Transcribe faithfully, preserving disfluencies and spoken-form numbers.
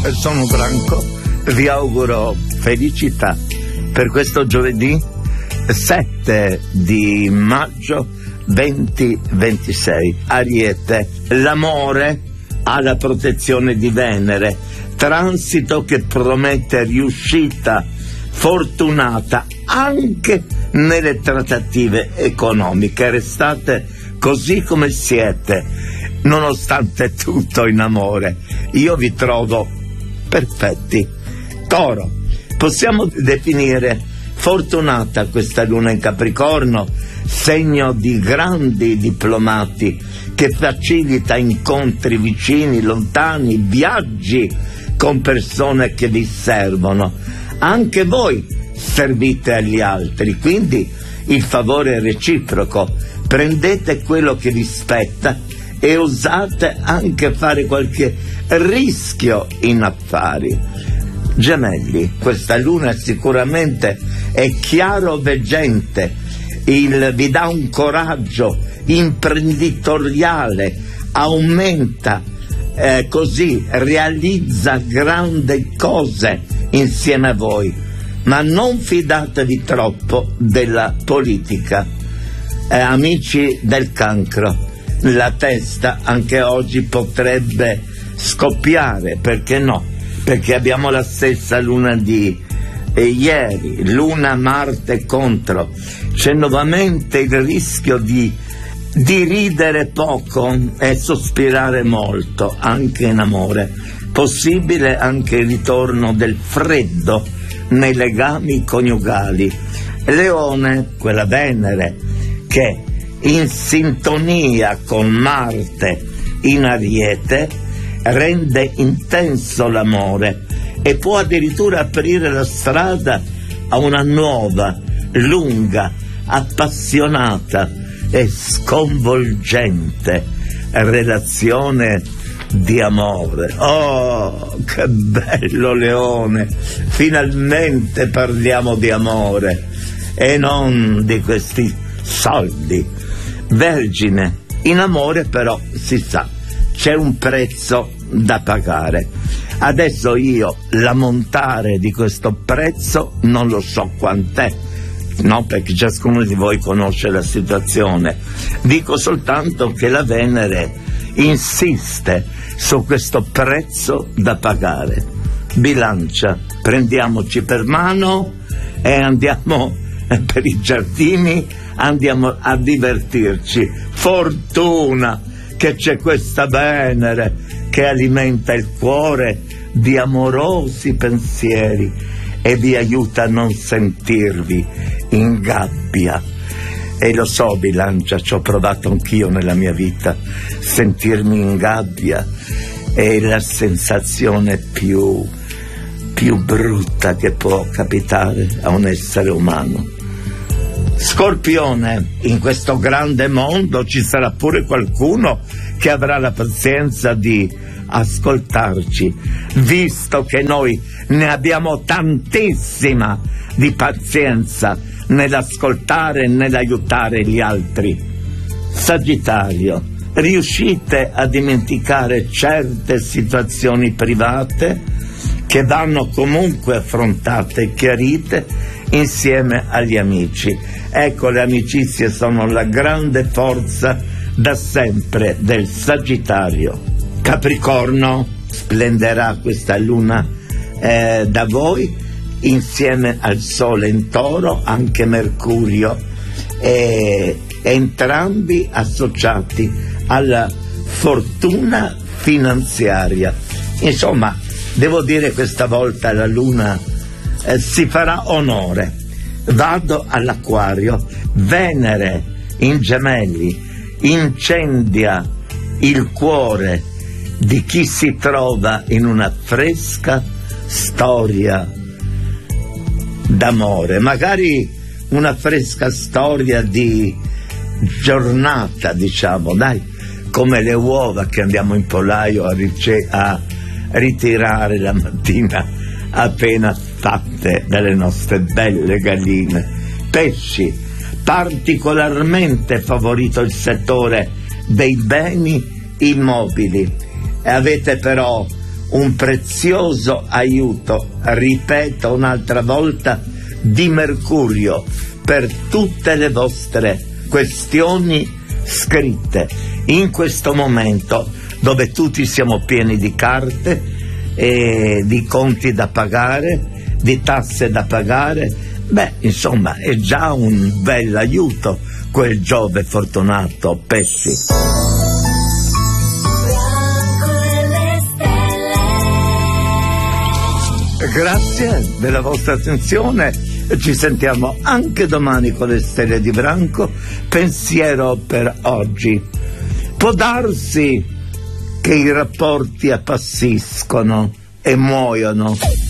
sono Franco, vi auguro felicità per questo giovedì sette di maggio duemilaventisei. Ariete, l'amore ha la protezione di Venere, transito che promette riuscita fortunata anche nelle trattative economiche. Restate così come siete, nonostante tutto in amore. Io vi trovo perfetti. Toro, possiamo definire fortunata questa luna in Capricorno, segno di grandi diplomati che facilita incontri vicini, lontani, viaggi con persone che vi servono. Anche voi servite agli altri, quindi il favore è reciproco. Prendete quello che vi spetta e osate anche fare qualche rischio in affari. Gemelli, questa luna sicuramente è chiaroveggente, il, vi dà un coraggio imprenditoriale, aumenta, eh, così realizza grandi cose insieme a voi, ma non fidatevi troppo della politica. Eh, amici del Cancro, la testa anche oggi potrebbe scoppiare, perché no? Perché abbiamo la stessa luna di eh, ieri, luna Marte contro. C'è nuovamente il rischio di, di ridere poco e sospirare molto, anche in amore. Possibile anche il ritorno del freddo nei legami coniugali. Leone, quella Venere che in sintonia con Marte in Ariete rende intenso l'amore e può addirittura aprire la strada a una nuova, lunga, appassionata e sconvolgente relazione di amore. Oh, che bello Leone! Finalmente parliamo di amore e non di questi soldi. Vergine, in amore però si sa, c'è un prezzo da pagare. Adesso io l'ammontare di questo prezzo non lo so quant'è, no, perché ciascuno di voi conosce la situazione. Dico soltanto che la Venere insiste su questo prezzo da pagare. Bilancia, prendiamoci per mano e andiamo per i giardini, andiamo a divertirci. Fortuna che c'è questa Venere che alimenta il cuore di amorosi pensieri e vi aiuta a non sentirvi in gabbia. E lo so, Bilancia, ci ho provato anch'io nella mia vita. Sentirmi in gabbia è la sensazione più, più brutta che può capitare a un essere umano. Scorpione, in questo grande mondo ci sarà pure qualcuno che avrà la pazienza di ascoltarci, visto che noi ne abbiamo tantissima di pazienza nell'ascoltare e nell'aiutare gli altri. Sagittario, riuscite a dimenticare certe situazioni private che vanno comunque affrontate e chiarite insieme agli amici. Ecco, le amicizie sono la grande forza da sempre del Sagittario. Capricorno, splenderà questa luna eh, da voi, insieme al Sole in Toro, anche Mercurio, e entrambi associati alla fortuna finanziaria. Insomma, devo dire questa volta la luna eh, si farà onore. Vado all'Acquario. Venere in Gemelli incendia il cuore di chi si trova in una fresca storia d'amore, magari una fresca storia di giornata, diciamo, dai, come le uova che andiamo in pollaio a, rice- a ritirare la mattina appena fatte dalle nostre belle galline. Pesci, particolarmente favorito il settore dei beni immobili, e avete però un prezioso aiuto, ripeto un'altra volta, di Mercurio per tutte le vostre questioni scritte in questo momento dove tutti siamo pieni di carte e di conti da pagare, di tasse da pagare. Beh, insomma, è già un bel aiuto quel Giove fortunato, pesci. Grazie della vostra attenzione, ci sentiamo anche domani con le stelle di branco. Pensiero per oggi: può darsi che i rapporti appassiscono e muoiono,